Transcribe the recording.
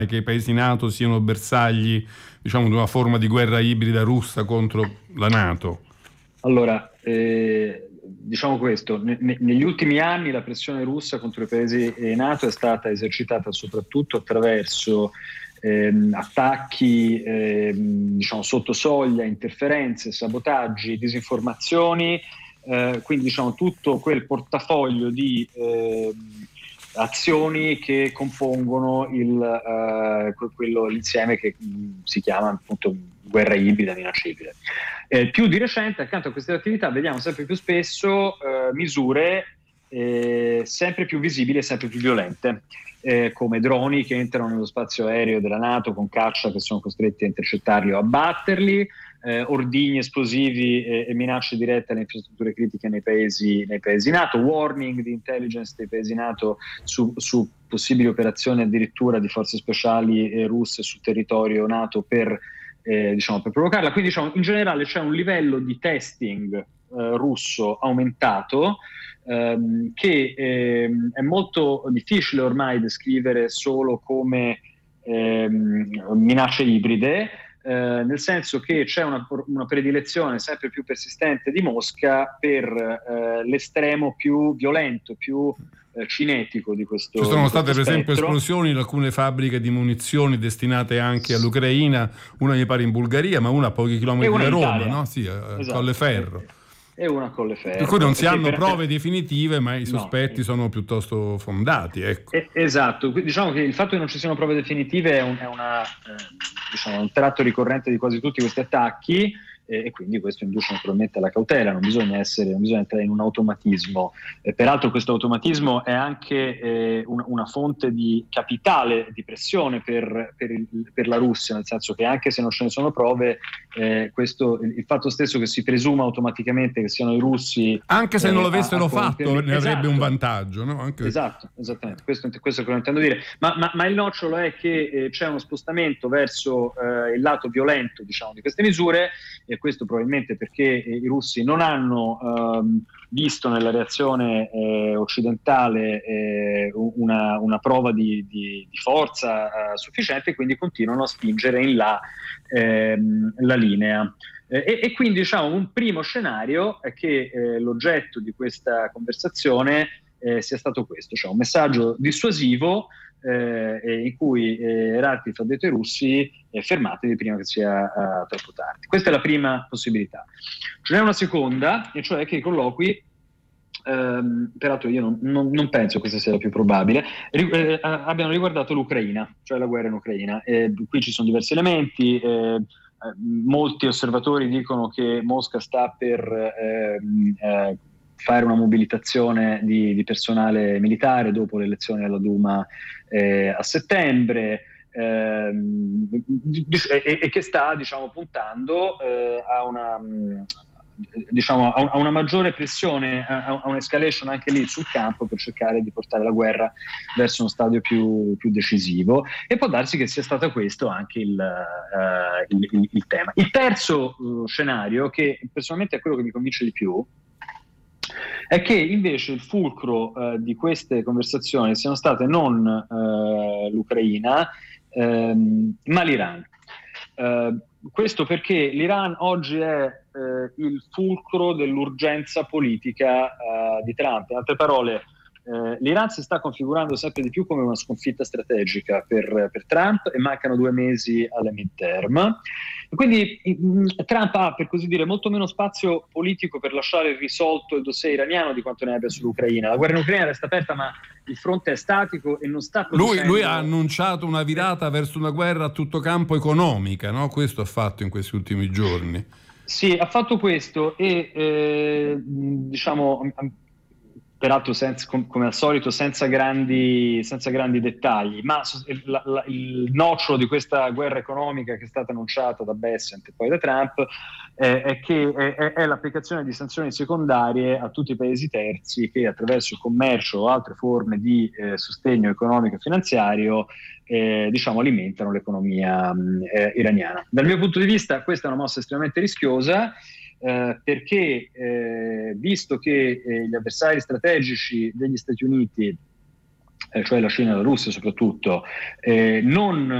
che i paesi NATO siano bersagli, diciamo, di una forma di guerra ibrida russa contro la NATO? Allora, diciamo questo, negli ultimi anni la pressione russa contro i paesi NATO è stata esercitata soprattutto attraverso attacchi diciamo, sotto soglia, interferenze, sabotaggi, disinformazioni, quindi diciamo tutto quel portafoglio di azioni che compongono l'insieme che si chiama appunto guerra ibrida, minaccia ibrida. Più di recente, accanto a queste attività, vediamo sempre più spesso misure sempre più visibili e sempre più violente, come droni che entrano nello spazio aereo della NATO con caccia che sono costretti a intercettarli o abbatterli, ordigni esplosivi e minacce dirette alle infrastrutture critiche nei paesi NATO, warning di intelligence dei paesi NATO su possibili operazioni addirittura di forze speciali russe sul territorio NATO per provocarla. Quindi diciamo, in generale c'è un livello di testing russo aumentato che è molto difficile ormai descrivere solo come minacce ibride, nel senso che c'è una predilezione sempre più persistente di Mosca per l'estremo più violento, più cinetico di questo. Ci sono state per spettro. esempio esplosioni in alcune fabbriche di munizioni destinate anche all'Ucraina, una mi pare in Bulgaria, ma una a pochi chilometri da Roma, no? Sì, esatto. Colleferro. E una a Colleferro. Per cui non si hanno prove definitive, ma i sospetti sono piuttosto fondati. Ecco. Esatto, diciamo che il fatto che non ci siano prove definitive è un tratto ricorrente di quasi tutti questi attacchi, e quindi questo induce naturalmente alla cautela, non bisogna entrare in un automatismo. Peraltro questo automatismo è anche una fonte di capitale, di pressione per la Russia, nel senso che anche se non ce ne sono prove, il fatto stesso che si presuma automaticamente che siano i russi, anche se non l'avessero fatto, ne avrebbe un vantaggio, no? Anche... Esatto, esattamente, questo è quello che intendo dire, ma il nocciolo è che c'è uno spostamento verso il lato violento, diciamo, di queste misure, e questo probabilmente perché i russi non hanno visto nella reazione occidentale una prova di forza sufficiente, quindi continuano a spingere in là la linea. E quindi diciamo un primo scenario è che l'oggetto di questa conversazione sia stato questo, cioè un messaggio dissuasivo in cui Heraklion ha detto ai russi fermatevi prima che sia troppo tardi. Questa è la prima possibilità. Ce n'è una seconda, e cioè che i colloqui, peraltro io non penso questa sia la più probabile, abbiano riguardato l'Ucraina, cioè la guerra in Ucraina. Qui ci sono diversi elementi. Molti osservatori dicono che Mosca sta per fare una mobilitazione di personale militare dopo le elezioni alla Duma a settembre, e che sta, diciamo, puntando a una maggiore pressione, a un'escalation anche lì sul campo per cercare di portare la guerra verso uno stadio più decisivo, e può darsi che sia stato questo anche il tema. Il terzo scenario, che personalmente è quello che mi convince di più, è che invece il fulcro di queste conversazioni siano state non l'Ucraina, ma l'Iran. Questo perché l'Iran oggi è il fulcro dell'urgenza politica di Trump. In altre parole, l'Iran si sta configurando sempre di più come una sconfitta strategica per Trump, e mancano 2 mesi alle midterm. Quindi Trump ha, per così dire, molto meno spazio politico per lasciare risolto il dossier iraniano di quanto ne abbia sull'Ucraina. La guerra in Ucraina resta aperta, ma il fronte è statico e non sta producendo... Lui ha annunciato una virata verso una guerra a tutto campo economica, no? Questo ha fatto in questi ultimi giorni. Sì, ha fatto questo e diciamo... peraltro come al solito senza grandi dettagli, ma il nocciolo di questa guerra economica che è stata annunciata da Bessent e poi da Trump è che è l'applicazione di sanzioni secondarie a tutti i paesi terzi che attraverso il commercio o altre forme di sostegno economico e finanziario diciamo alimentano l'economia iraniana. Dal mio punto di vista questa è una mossa estremamente rischiosa, perché visto che gli avversari strategici degli Stati Uniti cioè la Cina e la Russia soprattutto, non